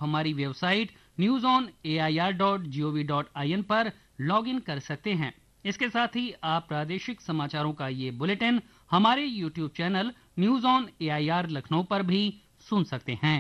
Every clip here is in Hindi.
हमारी वेबसाइट newsonair.gov.in पर लॉगिन कर सकते हैं। इसके साथ ही आप प्रादेशिक समाचारों का ये बुलेटिन हमारे YouTube channel news on AIR Lucknow पर भी सुन सकते हैं।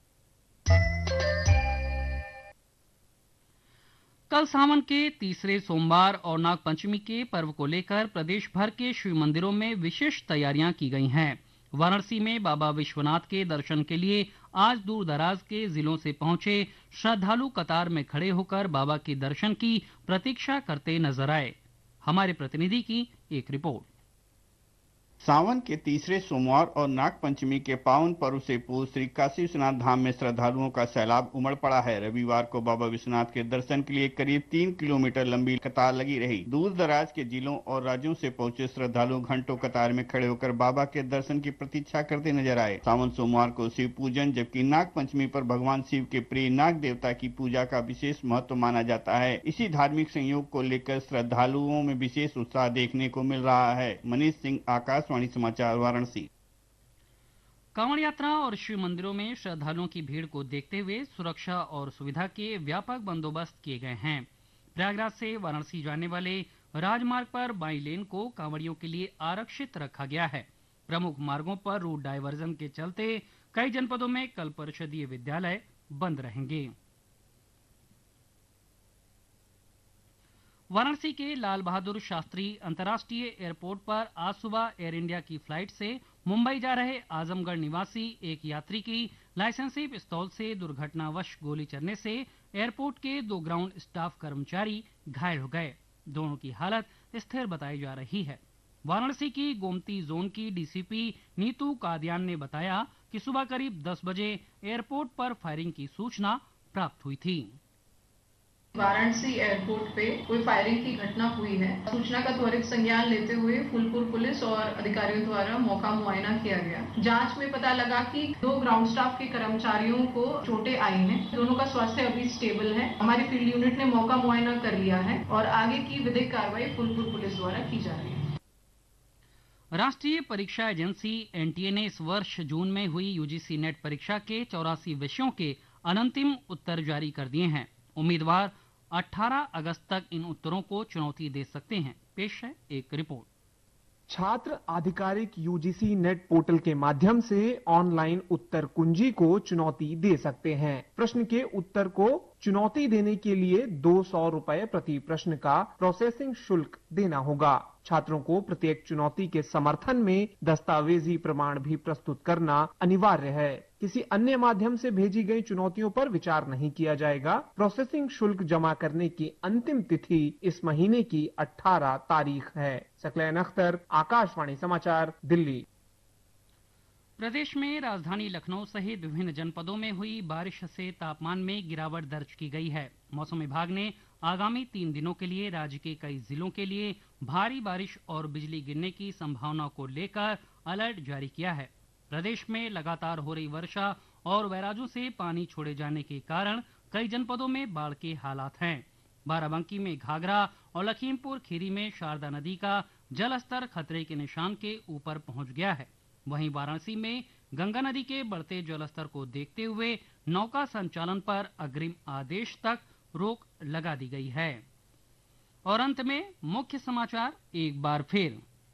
कल सावन के तीसरे सोमवार और नागपंचमी के पर्व को लेकर प्रदेश भर के शिव मंदिरों में विशेष तैयारियां की गई हैं। वाराणसी में बाबा विश्वनाथ के दर्शन के लिए आज दूर दराज के जिलों से पहुंचे श्रद्धालु कतार में खड़े होकर बाबा के दर्शन की प्रतीक्षा करते नजर आए। हमारे प्रतिनिधि की एक रिपोर्ट। सावन के तीसरे सोमवार और नागपंचमी के पावन पर्व से पूर्व श्री काशी विश्वनाथ धाम में श्रद्धालुओं का सैलाब उमड़ पड़ा है। रविवार को बाबा विश्वनाथ के दर्शन के लिए करीब 3 किलोमीटर लंबी कतार लगी रही। दूर दराज के जिलों और राज्यों से पहुंचे श्रद्धालु घंटों कतार में खड़े होकर बाबा के दर्शन की प्रतीक्षा करते नजर आए। सावन सोमवार को शिव पूजन जबकि नागपंचमी पर भगवान शिव के प्रिय नाग देवता की पूजा का विशेष महत्व माना जाता है। इसी धार्मिक संयोग को लेकर श्रद्धालुओं में विशेष उत्साह देखने को मिल रहा है। मनीष सिंह, आकाशवाणी समाचार, वाराणसी। कांवड़ यात्रा और शिव मंदिरों में श्रद्धालुओं की भीड़ को देखते हुए सुरक्षा और सुविधा के व्यापक बंदोबस्त किए गए हैं। प्रयागराज से वाराणसी जाने वाले राजमार्ग पर बाई लेन को कांवड़ियों के लिए आरक्षित रखा गया है। प्रमुख मार्गों पर रूट डायवर्जन के चलते कई जनपदों में कल परिषदीय विद्यालय बंद रहेंगे। वाराणसी के लाल बहादुर शास्त्री अंतर्राष्ट्रीय एयरपोर्ट पर आज सुबह एयर इंडिया की फ्लाइट से मुंबई जा रहे आजमगढ़ निवासी एक यात्री की लाइसेंसी पिस्तौल से दुर्घटनावश गोली चलने से एयरपोर्ट के 2 ग्राउंड स्टाफ कर्मचारी घायल हो गए। दोनों की हालत स्थिर बताई जा रही है। वाराणसी की गोमती जोन की डीसीपी नीतू कादियान ने बताया कि सुबह करीब 10 बजे एयरपोर्ट पर फायरिंग की सूचना प्राप्त हुई थी। वाराणसी एयरपोर्ट पे कोई फायरिंग की घटना हुई है। सूचना का त्वरित संज्ञान लेते हुए फूलपुर पुलिस और अधिकारियों द्वारा मौका मुआयना किया गया। जांच में पता लगा कि 2 ग्राउंड स्टाफ के कर्मचारियों को चोटें आई हैं। दोनों का स्वास्थ्य अभी स्टेबल है। हमारी फील्ड यूनिट ने मौका मुआयना कर लिया है और आगे की विधिक कार्रवाई फूलपुर पुलिस द्वारा की जा रही है। राष्ट्रीय परीक्षा एजेंसी एनटीए ने इस वर्ष जून में हुई यूजीसी नेट परीक्षा के 84 विषयों के अनंतिम उत्तर जारी कर दिए हैं। उम्मीदवार 18 अगस्त तक इन उत्तरों को चुनौती दे सकते हैं। पेश है एक रिपोर्ट। छात्र आधिकारिक यूजीसी नेट पोर्टल के माध्यम से ऑनलाइन उत्तर कुंजी को चुनौती दे सकते हैं। प्रश्न के उत्तर को चुनौती देने के लिए 200 रुपए प्रति प्रश्न का प्रोसेसिंग शुल्क देना होगा। छात्रों को प्रत्येक चुनौती के समर्थन में दस्तावेजी प्रमाण भी प्रस्तुत करना अनिवार्य है। किसी अन्य माध्यम से भेजी गई चुनौतियों पर विचार नहीं किया जाएगा। प्रोसेसिंग शुल्क जमा करने की अंतिम तिथि इस महीने की 18 तारीख है। सकलैन अख्तर, आकाशवाणी समाचार, दिल्ली। प्रदेश में राजधानी लखनऊ सहित विभिन्न जनपदों में हुई बारिश से तापमान में गिरावट दर्ज की गई है। मौसम विभाग ने आगामी 3 दिनों के लिए राज्य के कई जिलों के लिए भारी बारिश और बिजली गिरने की संभावना को लेकर अलर्ट जारी किया है। प्रदेश में लगातार हो रही वर्षा और बैराजों से पानी छोड़े जाने के कारण कई जनपदों में बाढ़ के हालात हैं। बाराबंकी में घाघरा और लखीमपुर खीरी में शारदा नदी का जलस्तर खतरे के निशान के ऊपर पहुंच गया है। वहीं वाराणसी में गंगा नदी के बढ़ते जलस्तर को देखते हुए नौका संचालन पर अग्रिम आदेश तक रोक लगा दी गई है। और अंत में मुख्य समाचार एक बार फिर।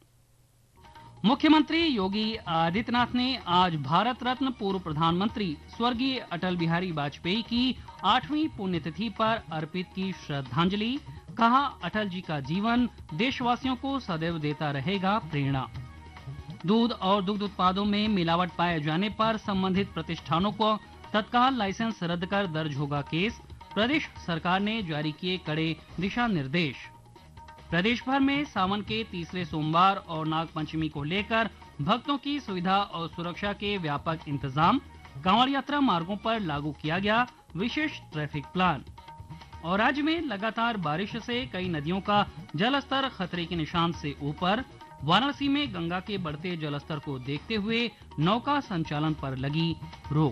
मुख्यमंत्री योगी आदित्यनाथ ने आज भारत रत्न पूर्व प्रधानमंत्री स्वर्गीय अटल बिहारी वाजपेयी की 8वीं पुण्यतिथि पर अर्पित की श्रद्धांजलि। कहा, अटल जी का जीवन देशवासियों को सदैव देता रहेगा प्रेरणा। दूध और दुग्ध उत्पादों में मिलावट पाए जाने पर संबंधित प्रतिष्ठानों को तत्काल लाइसेंस रद्द कर दर्ज होगा केस। प्रदेश सरकार ने जारी किए कड़े दिशा निर्देश। प्रदेश भर में सावन के तीसरे सोमवार और नागपंचमी को लेकर भक्तों की सुविधा और सुरक्षा के व्यापक इंतजाम। कांवड़ यात्रा मार्गों पर लागू किया गया विशेष ट्रैफिक प्लान। और राज्य में लगातार बारिश से कई नदियों का जलस्तर खतरे के निशान से ऊपर। वाराणसी में गंगा के बढ़ते जलस्तर को देखते हुए नौका संचालन पर लगी रोक।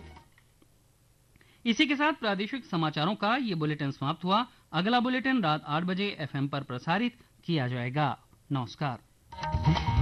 इसी के साथ प्रादेशिक समाचारों का ये बुलेटिन समाप्त हुआ। अगला बुलेटिन रात 8 बजे FM पर प्रसारित किया जाएगा। नमस्कार।